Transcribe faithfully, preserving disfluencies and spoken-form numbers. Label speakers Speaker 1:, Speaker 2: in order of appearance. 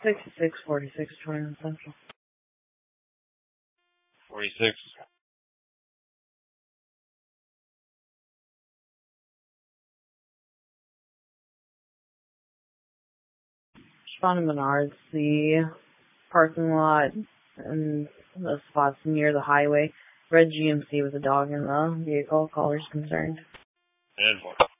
Speaker 1: sixty-six forty-six twenty-one Central.
Speaker 2: forty-six.
Speaker 1: Responding Menards, the parking lot and the spots near the highway. Red G M C with a dog in the vehicle. Caller's concerned.
Speaker 2: ten four.